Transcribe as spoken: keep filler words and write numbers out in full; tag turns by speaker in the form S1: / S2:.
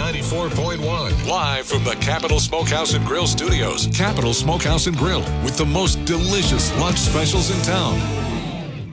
S1: ninety-four point one. Live from the Capital Smokehouse and Grill Studios. Capital Smokehouse and Grill with the most delicious lunch specials in town.